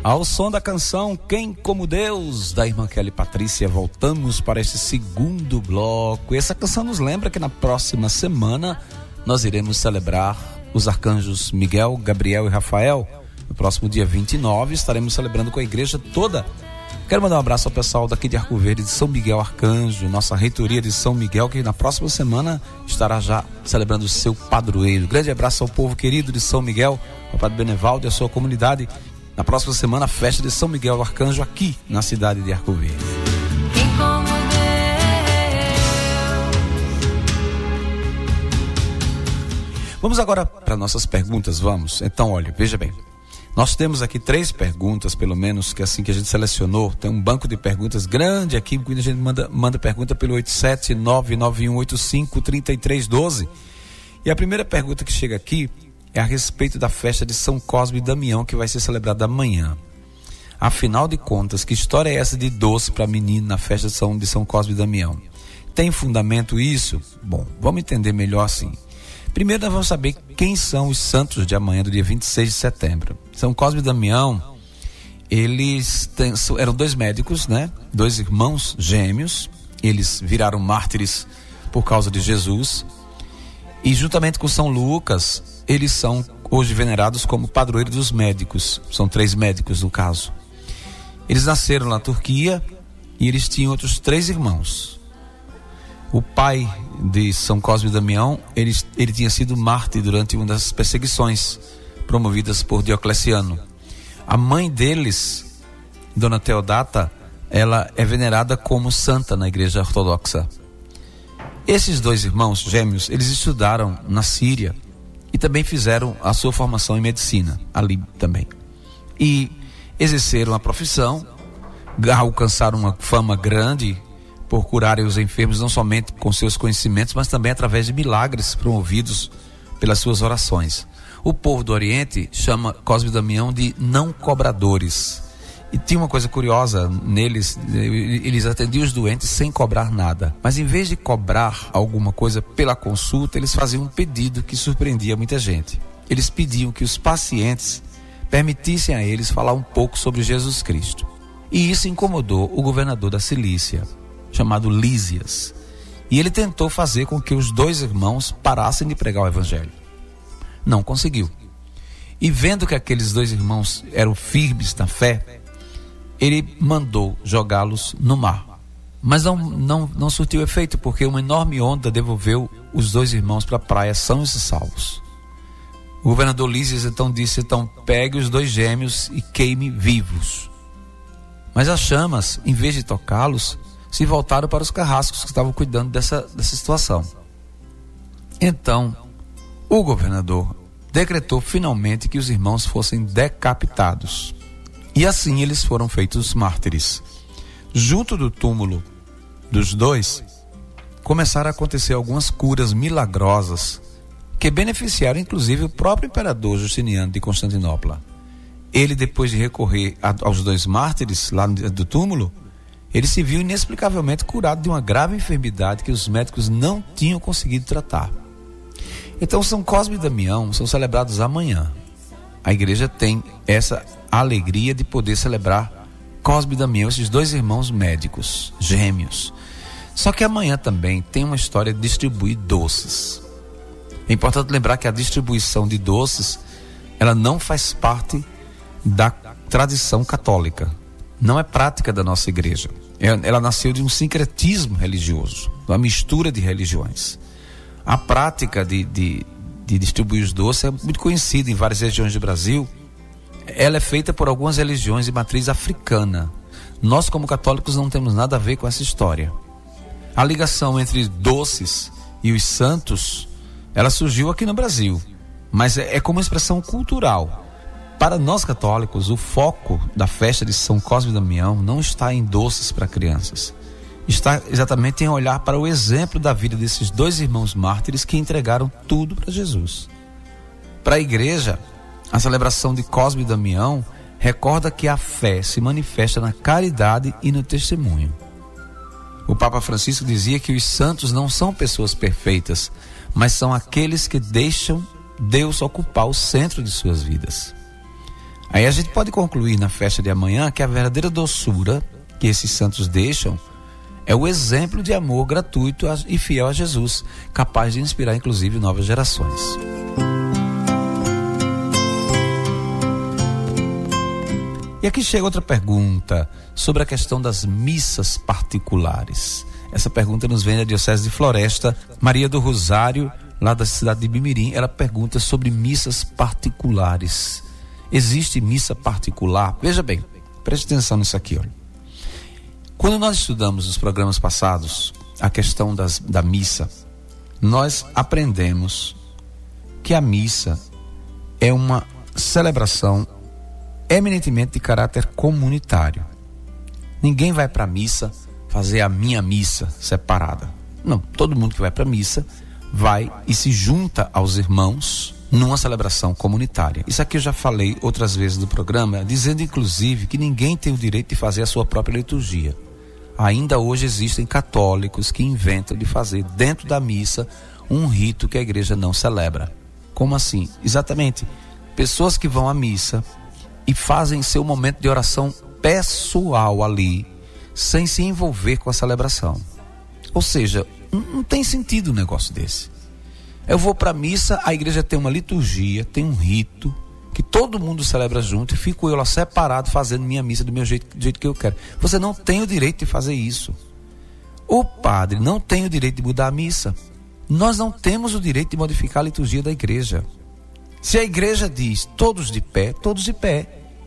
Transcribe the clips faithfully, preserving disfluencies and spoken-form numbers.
Ao som da canção Quem Como Deus, da irmã Kelly Patrícia, voltamos para esse segundo bloco. Essa canção nos lembra que na próxima semana nós iremos celebrar os arcanjos Miguel, Gabriel e Rafael. No próximo dia vinte e nove estaremos celebrando com a igreja toda. Quero mandar um abraço ao pessoal daqui de Arco Verde, de São Miguel Arcanjo, nossa reitoria de São Miguel, que na próxima semana estará já celebrando o seu padroeiro. Grande abraço ao povo querido de São Miguel, ao Padre Benevaldo e a sua comunidade. Na próxima semana, a festa de São Miguel Arcanjo aqui na cidade de Arco Verde. Quem como Vamos agora para nossas perguntas, vamos. Então, olha, veja bem. Nós temos aqui três perguntas, pelo menos, que assim que a gente selecionou. Tem um banco de perguntas grande aqui, quando a gente manda, manda pergunta pelo oito sete nove nove um oito cinco três três um dois. E a primeira pergunta que chega aqui é a respeito da festa de São Cosme e Damião, que vai ser celebrada amanhã. Afinal de contas, que história é essa de doce para menino na festa de São, de São Cosme e Damião? Tem fundamento isso? Bom, vamos entender melhor assim. Primeiro nós vamos saber quem são os santos de amanhã, do dia vinte e seis de setembro. São Cosme e Damião, eles têm, eram dois médicos, né? Dois irmãos gêmeos. Eles viraram mártires por causa de Jesus. E juntamente com São Lucas, eles são hoje venerados como padroeiro dos médicos. São três médicos no caso. Eles nasceram na Turquia e eles tinham outros três irmãos. O pai de São Cosme e Damião, ele, ele tinha sido mártir durante uma das perseguições promovidas por Diocleciano. A mãe deles, Dona Teodata, ela é venerada como santa na igreja ortodoxa. Esses dois irmãos gêmeos, eles estudaram na Síria e também fizeram a sua formação em medicina, ali também. E exerceram a profissão, alcançaram uma fama grande por curarem os enfermos, não somente com seus conhecimentos, mas também através de milagres promovidos pelas suas orações. O povo do Oriente chama Cosme e Damião de não cobradores. E tinha uma coisa curiosa neles, eles atendiam os doentes sem cobrar nada. Mas em vez de cobrar alguma coisa pela consulta, eles faziam um pedido que surpreendia muita gente. Eles pediam que os pacientes permitissem a eles falar um pouco sobre Jesus Cristo. E isso incomodou o governador da Cilícia, chamado Lísias. E ele tentou fazer com que os dois irmãos parassem de pregar o evangelho. Não conseguiu. E vendo que aqueles dois irmãos eram firmes na fé, ele mandou jogá-los no mar. Mas não, não, não surtiu efeito, porque uma enorme onda devolveu os dois irmãos para a praia sãos e salvos. O governador Lísias então disse, então pegue os dois gêmeos e queime vivos. Mas as chamas, em vez de tocá-los, se voltaram para os carrascos que estavam cuidando dessa, dessa situação. Então, o governador decretou finalmente que os irmãos fossem decapitados. E assim eles foram feitos mártires. Junto do túmulo dos dois, começaram a acontecer algumas curas milagrosas que beneficiaram inclusive o próprio imperador Justiniano de Constantinopla. Ele, depois de recorrer a, aos dois mártires lá no, do túmulo, ele se viu inexplicavelmente curado de uma grave enfermidade que os médicos não tinham conseguido tratar. Então São Cosme e Damião são celebrados amanhã. A igreja tem essa alegria de poder celebrar Cosme e Damião, esses dois irmãos médicos, gêmeos. Só que amanhã também tem uma história de distribuir doces. É importante lembrar que a distribuição de doces, ela não faz parte da tradição católica. Não é prática da nossa igreja. Ela nasceu de um sincretismo religioso, uma mistura de religiões. A prática de, de, de distribuir os doces é muito conhecida em várias regiões do Brasil. Ela é feita por algumas religiões de matriz africana. Nós, como católicos, não temos nada a ver com essa história. A ligação entre doces e os santos, ela surgiu aqui no Brasil, mas é, é como expressão cultural. Para nós católicos, o foco da festa de São Cosme e Damião não está em doces para crianças. Está exatamente em olhar para o exemplo da vida desses dois irmãos mártires que entregaram tudo para Jesus. Para a igreja, a celebração de Cosme e Damião recorda que a fé se manifesta na caridade e no testemunho. O Papa Francisco dizia que os santos não são pessoas perfeitas, mas são aqueles que deixam Deus ocupar o centro de suas vidas. Aí a gente pode concluir na festa de amanhã que a verdadeira doçura que esses santos deixam é o exemplo de amor gratuito e fiel a Jesus, capaz de inspirar inclusive novas gerações. E aqui chega outra pergunta sobre a questão das missas particulares. Essa pergunta nos vem da Diocese de Floresta. Maria do Rosário, lá da cidade de Bimirim, ela pergunta sobre missas particulares. Existe missa particular? Veja bem, preste atenção nisso aqui, olha. Quando nós estudamos nos programas passados a questão das, da missa, nós aprendemos que a missa é uma celebração eminentemente de caráter comunitário. Ninguém vai para a missa fazer a minha missa separada. Não, todo mundo que vai para a missa vai e se junta aos irmãos numa celebração comunitária. Isso aqui eu já falei outras vezes no programa, dizendo inclusive que ninguém tem o direito de fazer a sua própria liturgia. Ainda hoje existem católicos que inventam de fazer dentro da missa um rito que a igreja não celebra. Como assim? Exatamente, pessoas que vão à missa e fazem seu momento de oração pessoal ali, sem se envolver com a celebração. Ou seja, não, não tem sentido um negócio desse. Eu vou para a missa, a igreja tem uma liturgia, tem um rito, que todo mundo celebra junto, e fico eu lá separado fazendo minha missa do meu jeito, do jeito que eu quero. Você não tem o direito de fazer isso. O padre não tem o direito de mudar a missa. Nós não temos o direito de modificar a liturgia da igreja. Se a igreja diz todos de pé, todos de pé.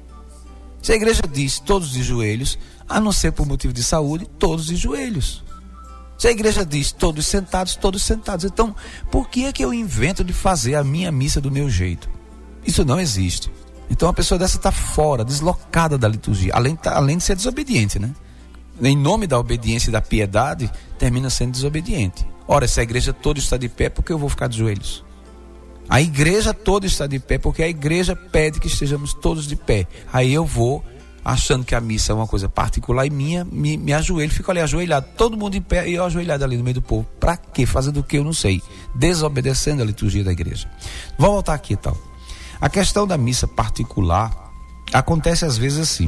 Se a igreja diz todos de joelhos, a não ser por motivo de saúde, todos de joelhos. Se a igreja diz todos sentados, todos sentados. Então, por que é que eu invento de fazer a minha missa do meu jeito? Isso não existe. Então, a pessoa dessa está fora, deslocada da liturgia, além, além de ser desobediente, né? Em nome da obediência e da piedade, termina sendo desobediente. Ora, se a igreja toda está de pé, por que eu vou ficar de joelhos? A igreja toda está de pé, porque a igreja pede que estejamos todos de pé. Aí eu vou, achando que a missa é uma coisa particular e minha, me, me ajoelho, fico ali ajoelhado, todo mundo em pé e eu ajoelhado ali no meio do povo. Pra quê? Fazendo o que eu não sei. Desobedecendo a liturgia da igreja. Vamos voltar aqui e tal. A questão da missa particular acontece às vezes assim.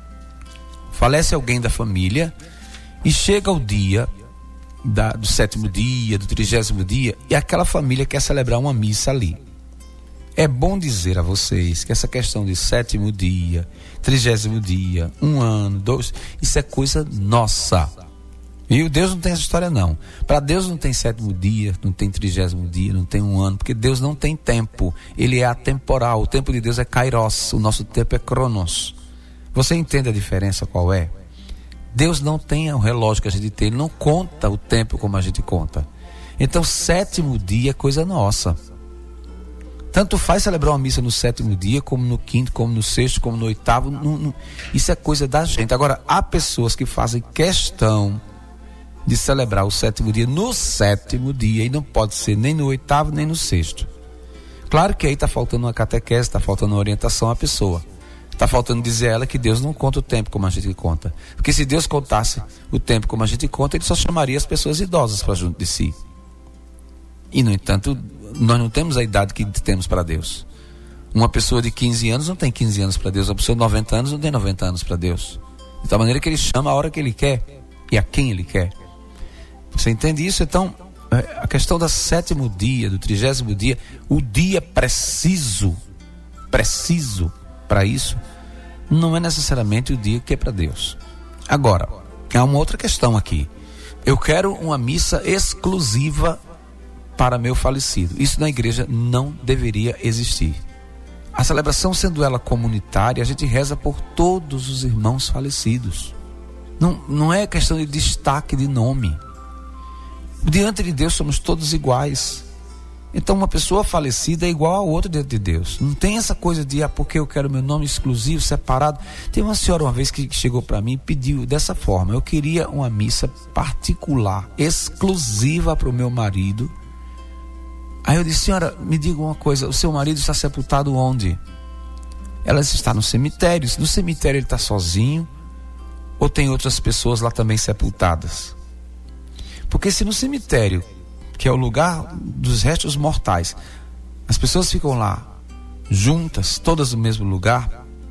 Falece alguém da família e chega o dia da, do sétimo dia, do trigésimo dia, e aquela família quer celebrar uma missa ali. É bom dizer a vocês que essa questão de sétimo dia, trigésimo dia, um ano, dois, isso é coisa nossa. E Deus não tem essa história não. Para Deus não tem sétimo dia, não tem trigésimo dia, não tem um ano, porque Deus não tem tempo. Ele é atemporal. O tempo de Deus é kairos, o nosso tempo é cronos. Você entende a diferença qual é? Deus não tem o relógio que a gente tem, Ele não conta o tempo como a gente conta. Então, sétimo dia é coisa nossa. Tanto faz celebrar uma missa no sétimo dia, como no quinto, como no sexto, como no oitavo. No, no, isso é coisa da gente. Agora, há pessoas que fazem questão de celebrar o sétimo dia no sétimo dia, e não pode ser nem no oitavo, nem no sexto. Claro que aí está faltando uma catequese, está faltando uma orientação à pessoa. Está faltando dizer a ela que Deus não conta o tempo como a gente conta. Porque se Deus contasse o tempo como a gente conta, Ele só chamaria as pessoas idosas para junto de si. E, no entanto, nós não temos a idade que temos para Deus. Uma pessoa de quinze anos não tem quinze anos para Deus. Uma pessoa de noventa anos não tem noventa anos para Deus. De tal maneira que Ele chama a hora que Ele quer e a quem Ele quer. Você entende isso? Então, a questão do sétimo dia, do trigésimo dia, o dia preciso, preciso para isso, não é necessariamente o dia que é para Deus. Agora, há uma outra questão aqui. Eu quero uma missa exclusiva para meu falecido. Isso na igreja não deveria existir. A celebração, sendo ela comunitária, a gente reza por todos os irmãos falecidos. Não, não é questão de destaque de nome. Diante de Deus somos todos iguais. Então uma pessoa falecida é igual a outra diante de Deus. Não tem essa coisa de, ah, porque eu quero meu nome exclusivo, separado. Tem uma senhora uma vez que chegou para mim e pediu dessa forma: eu queria uma missa particular, exclusiva para o meu marido. Aí eu disse: senhora, me diga uma coisa, o seu marido está sepultado onde? Ela disse: está no cemitério. No cemitério ele está sozinho ou tem outras pessoas lá também sepultadas? Porque se no cemitério, que é o lugar dos restos mortais, as pessoas ficam lá juntas, todas no mesmo lugar,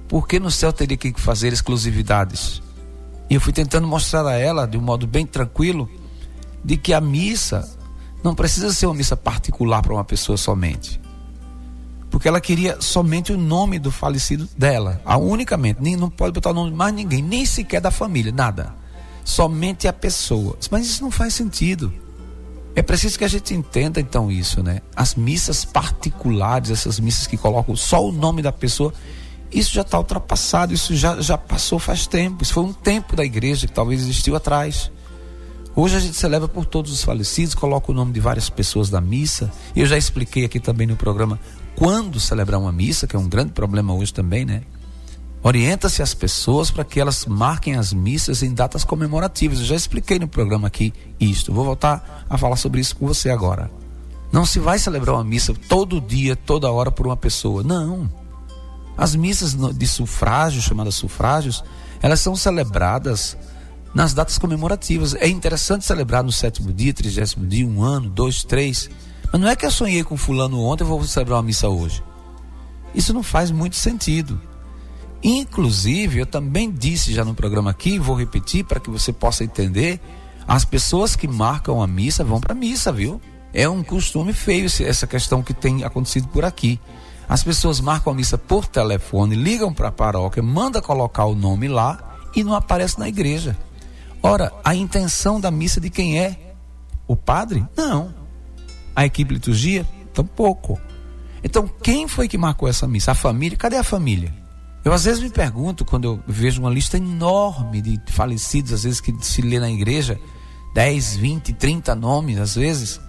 Por que no céu teria que fazer exclusividades? E eu fui tentando mostrar a ela, de um modo bem tranquilo, de que a missa não precisa ser uma missa particular para uma pessoa somente. Porque ela queria somente o nome do falecido dela, a unicamente, nem, não pode botar o nome de mais ninguém, nem sequer da família, nada. Somente a pessoa. Mas isso não faz sentido. É preciso que a gente entenda então isso, né? As missas particulares, essas missas que colocam só o nome da pessoa, isso já está ultrapassado, isso já, já passou faz tempo. Isso foi um tempo da igreja que talvez existiu atrás. Hoje a gente celebra por todos os falecidos, coloca o nome de várias pessoas da missa. Eu já expliquei aqui também no programa quando celebrar uma missa, que é um grande problema hoje também, né? Orienta-se as pessoas para que elas marquem as missas em datas comemorativas. Eu já expliquei no programa aqui isto. Vou voltar a falar sobre isso com você agora. Não se vai celebrar uma missa todo dia, toda hora por uma pessoa. Não. As missas de sufrágio, chamadas sufrágios, elas são celebradas nas datas comemorativas. É interessante celebrar no sétimo dia, trigésimo dia, um ano, dois, três. Mas não é que eu sonhei com fulano ontem, eu vou celebrar uma missa hoje. Isso não faz muito sentido. Inclusive, eu também disse já no programa aqui, vou repetir para que você possa entender, as pessoas que marcam a missa vão para a missa, viu? É um costume feio essa questão que tem acontecido por aqui. As pessoas marcam a missa por telefone, ligam para a paróquia, manda colocar o nome lá e não aparece na igreja. Ora, a intenção da missa de quem é? O padre? Não. A equipe de liturgia? Tampouco. Então, quem foi que marcou essa missa? A família? Cadê a família? Eu às vezes me pergunto, quando eu vejo uma lista enorme de falecidos, às vezes que se lê na igreja, dez, vinte, trinta nomes, às vezes,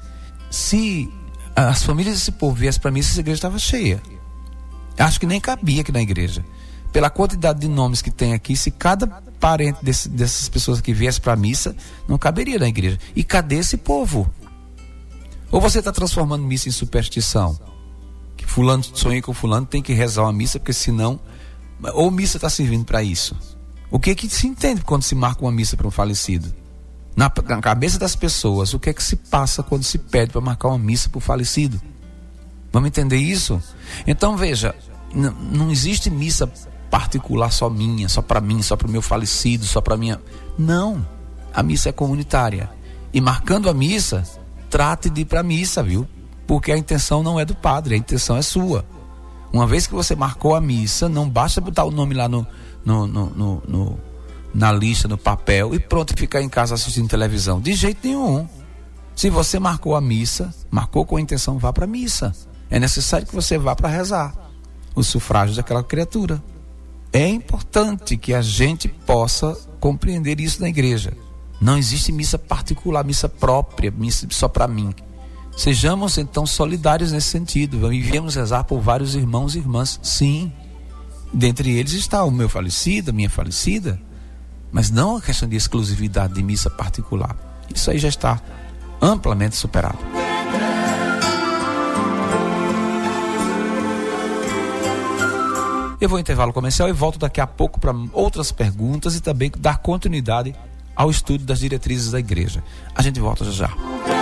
se as famílias desse povo viessem para mim, essa igreja estava cheia. Acho que nem cabia aqui na igreja. Pela quantidade de nomes que tem aqui, se cada parente desse, dessas pessoas que viesse para a missa, não caberia na igreja. E cadê esse povo? Ou você está transformando missa em superstição? Que fulano sonha com fulano, tem que rezar uma missa, porque senão... Ou missa está servindo para isso? O que é que se entende quando se marca uma missa para um falecido? Na, na cabeça das pessoas, o que é que se passa quando se pede para marcar uma missa para o falecido? Vamos entender isso? Então veja, n- não existe missa particular só minha, só para mim, só para o meu falecido, só para minha... Não, a missa é comunitária. E marcando a missa, trate de ir para a missa, viu? Porque a intenção não é do padre, a intenção é sua. Uma vez que você marcou a missa, não basta botar o nome lá no, no, no, no, no, na lista, no papel, e pronto, ficar em casa assistindo televisão. De jeito nenhum. Se você marcou a missa, marcou com a intenção, vá para a missa. É necessário que você vá para rezar os sufrágios daquela criatura. É importante que a gente possa compreender isso na igreja. Não existe missa particular, missa própria, missa só para mim. Sejamos então solidários nesse sentido. E viemos rezar por vários irmãos e irmãs. Sim, dentre eles está o meu falecido, a minha falecida, mas não a questão de exclusividade de missa particular. Isso aí já está amplamente superado. Eu vou em intervalo comercial e volto daqui a pouco para outras perguntas e também dar continuidade ao estudo das diretrizes da igreja. A gente volta já já.